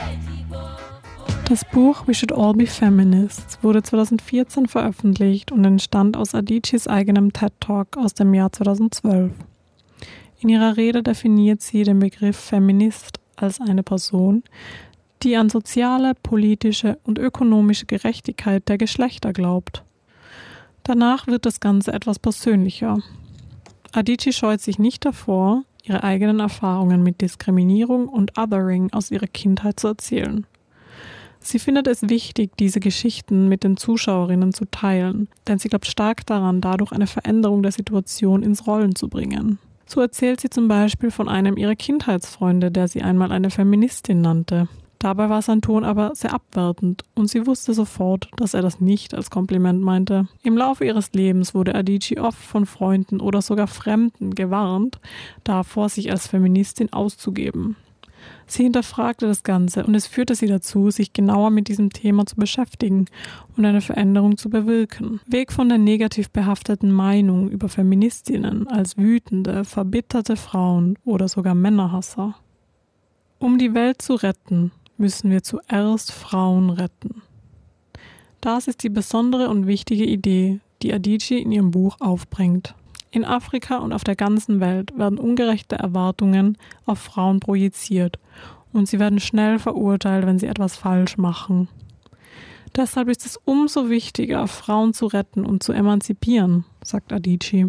Das Buch We Should All Be Feminists wurde 2014 veröffentlicht und entstand aus Adichie's eigenem TED-Talk aus dem Jahr 2012. In ihrer Rede definiert sie den Begriff Feminist als eine Person, die an soziale, politische und ökonomische Gerechtigkeit der Geschlechter glaubt. Danach wird das Ganze etwas persönlicher. Adichie scheut sich nicht davor, ihre eigenen Erfahrungen mit Diskriminierung und Othering aus ihrer Kindheit zu erzählen. Sie findet es wichtig, diese Geschichten mit den Zuschauerinnen zu teilen, denn sie glaubt stark daran, dadurch eine Veränderung der Situation ins Rollen zu bringen. So erzählt sie zum Beispiel von einem ihrer Kindheitsfreunde, der sie einmal eine Feministin nannte. Dabei war sein Ton aber sehr abwertend und sie wusste sofort, dass er das nicht als Kompliment meinte. Im Laufe ihres Lebens wurde Adichie oft von Freunden oder sogar Fremden gewarnt, davor sich als Feministin auszugeben. Sie hinterfragte das Ganze und es führte sie dazu, sich genauer mit diesem Thema zu beschäftigen und eine Veränderung zu bewirken. Weg von der negativ behafteten Meinung über Feministinnen als wütende, verbitterte Frauen oder sogar Männerhasser. Um die Welt zu retten, müssen wir zuerst Frauen retten. Das ist die besondere und wichtige Idee, die Adichie in ihrem Buch aufbringt. In Afrika und auf der ganzen Welt werden ungerechte Erwartungen auf Frauen projiziert und sie werden schnell verurteilt, wenn sie etwas falsch machen. Deshalb ist es umso wichtiger, Frauen zu retten und zu emanzipieren, sagt Adichie.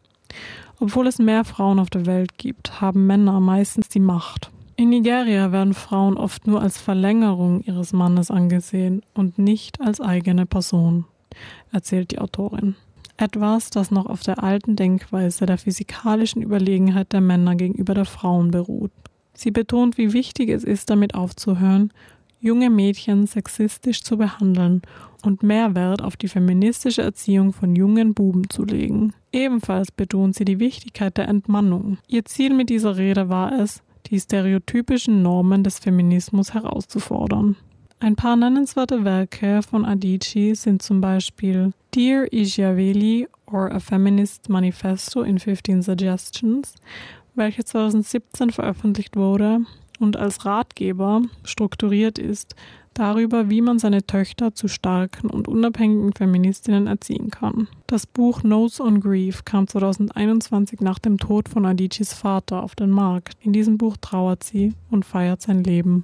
Obwohl es mehr Frauen auf der Welt gibt, haben Männer meistens die Macht. In Nigeria werden Frauen oft nur als Verlängerung ihres Mannes angesehen und nicht als eigene Person, erzählt die Autorin. Etwas, das noch auf der alten Denkweise der physikalischen Überlegenheit der Männer gegenüber der Frauen beruht. Sie betont, wie wichtig es ist, damit aufzuhören, junge Mädchen sexistisch zu behandeln und mehr Wert auf die feministische Erziehung von jungen Buben zu legen. Ebenfalls betont sie die Wichtigkeit der Entmannung. Ihr Ziel mit dieser Rede war es, die stereotypischen Normen des Feminismus herauszufordern. Ein paar nennenswerte Werke von Adichie sind zum Beispiel Dear Ijaveli or A Feminist Manifesto in 15 Suggestions, welche 2017 veröffentlicht wurde und als Ratgeber strukturiert ist darüber, wie man seine Töchter zu starken und unabhängigen Feministinnen erziehen kann. Das Buch Notes on Grief kam 2021 nach dem Tod von Adichies Vater auf den Markt. In diesem Buch trauert sie und feiert sein Leben.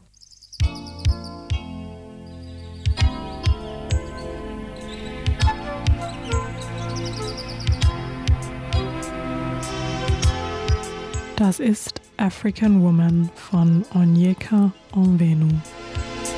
Das ist African Woman von Onyeka Onwenu.